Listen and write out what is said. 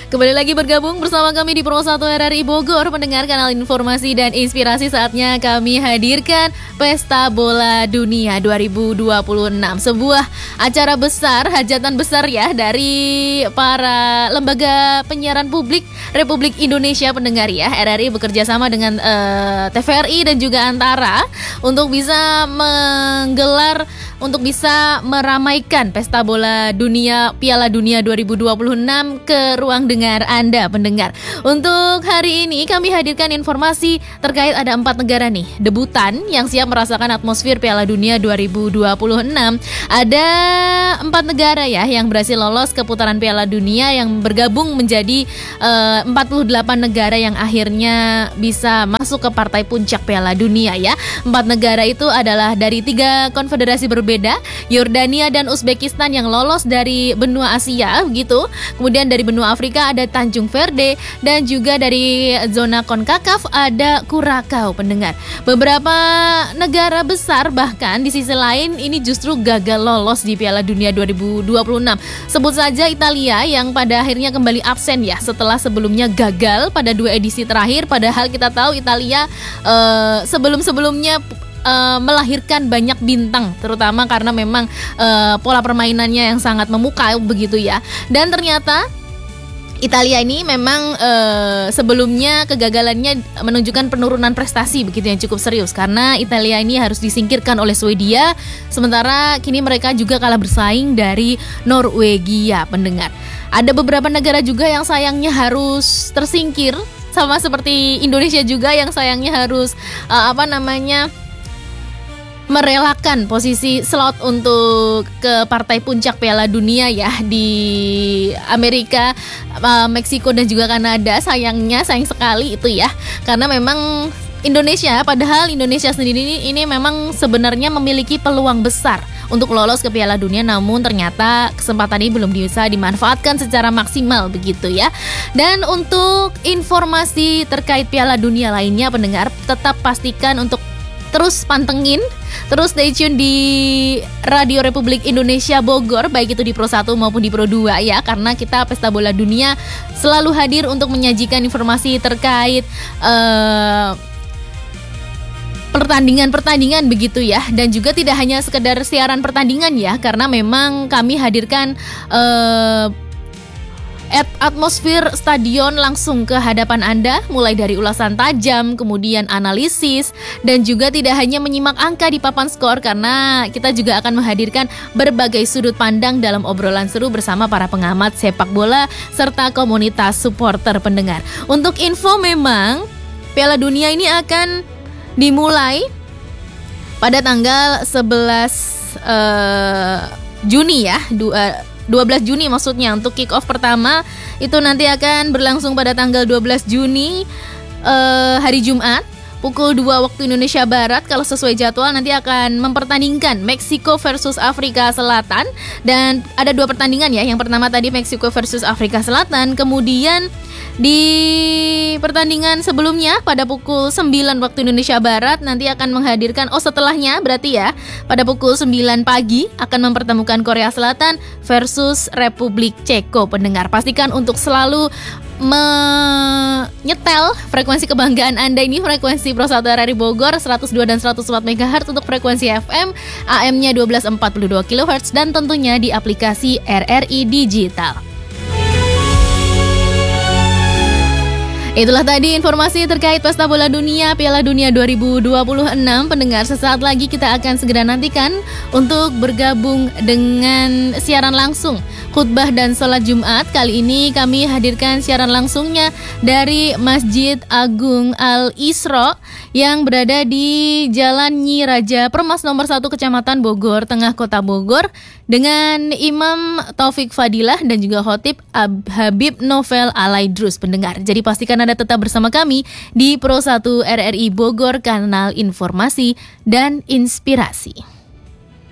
Kembali lagi bergabung bersama kami di Pro 1 RRI Bogor, pendengar kanal informasi dan inspirasi. Saatnya kami hadirkan Pesta Bola Dunia 2026, sebuah acara besar, hajatan besar ya dari para lembaga penyiaran publik Republik Indonesia, pendengar ya. RRI bekerja sama dengan TVRI dan juga Antara untuk bisa menggelar, untuk bisa meramaikan Pesta Bola Dunia Piala Dunia 2026 ke ruang dengar Anda, pendengar. Untuk hari ini kami hadirkan informasi terkait ada 4 negara nih debutan yang siap merasakan atmosfer Piala Dunia 2026. Ada 4 negara ya yang berhasil lolos ke putaran Piala Dunia, yang bergabung menjadi 48 negara yang akhirnya bisa masuk ke partai puncak Piala Dunia ya. 4 negara itu adalah dari 3 konfederasi berbeda, Yordania dan Uzbekistan yang lolos dari benua Asia begitu. Kemudian dari benua Afrika ada Tanjung Verde, dan juga dari zona CONCACAF ada Curaçao, pendengar. Beberapa negara besar bahkan di sisi lain ini justru gagal lolos di Piala Dunia 2026. Sebut saja Italia yang pada akhirnya kembali absen ya setelah sebelumnya gagal pada 2 edisi terakhir. Padahal kita tahu Italia sebelum-sebelumnya melahirkan banyak bintang, terutama karena memang pola permainannya yang sangat memukau begitu ya. Dan ternyata Italia ini memang sebelumnya kegagalannya menunjukkan penurunan prestasi begitu yang cukup serius, karena Italia ini harus disingkirkan oleh Swedia, sementara kini mereka juga kalah bersaing dari Norwegia, pendengar. Ada beberapa negara juga yang sayangnya harus tersingkir, sama seperti Indonesia juga yang sayangnya harus merelakan posisi slot untuk ke partai puncak Piala Dunia ya di Amerika, Meksiko dan juga Kanada. Sayang sekali itu ya, karena memang Indonesia, padahal Indonesia sendiri ini memang sebenarnya memiliki peluang besar untuk lolos ke Piala Dunia, namun ternyata kesempatan ini belum bisa dimanfaatkan secara maksimal begitu ya. Dan untuk informasi terkait Piala Dunia lainnya, pendengar, tetap pastikan untuk terus pantengin, terus stay tune di Radio Republik Indonesia Bogor, baik itu di Pro 1 maupun di Pro 2 ya, karena kita Pesta Bola Dunia selalu hadir untuk menyajikan informasi terkait pertandingan begitu ya. Dan juga tidak hanya sekedar siaran pertandingan ya, karena memang kami hadirkan atmosfer stadion langsung ke hadapan Anda, mulai dari ulasan tajam, kemudian analisis, dan juga tidak hanya menyimak angka di papan skor, karena kita juga akan menghadirkan berbagai sudut pandang dalam obrolan seru bersama para pengamat sepak bola serta komunitas supporter, pendengar. Untuk info, memang Piala Dunia ini akan dimulai pada tanggal 11 Juni ya, 12 Juni maksudnya. Untuk kick off pertama itu nanti akan berlangsung pada tanggal 12 Juni hari Jumat pukul 2 waktu Indonesia Barat. Kalau sesuai jadwal nanti akan mempertandingkan Meksiko versus Afrika Selatan, dan ada 2 pertandingan ya. Yang pertama tadi Meksiko versus Afrika Selatan, kemudian di pertandingan sebelumnya pada pukul 9 waktu Indonesia Barat nanti akan menghadirkan, setelahnya berarti ya, pada pukul 9 pagi akan mempertemukan Korea Selatan versus Republik Ceko, pendengar. Pastikan untuk selalu menyetel frekuensi kebanggaan Anda ini, frekuensi Pro 1 RRI Bogor 102 dan 104 MHz untuk frekuensi FM, AM-nya 1242 kHz, dan tentunya di aplikasi RRI Digital. Itulah tadi informasi terkait Pesta Bola Dunia Piala Dunia 2026, pendengar. Sesaat lagi kita akan segera nantikan untuk bergabung dengan siaran langsung khutbah dan sholat Jumat. Kali ini kami hadirkan siaran langsungnya dari Masjid Agung Al-Isra yang berada di Jalan Nyi Raja Permas nomor 1 Kecamatan Bogor Tengah, Kota Bogor, dengan Imam Taufik Fadilah dan juga Khotib Habib Novel Alaidrus, pendengar. Jadi pastikan Anda tetap bersama kami di Pro 1 RRI Bogor, kanal informasi dan inspirasi.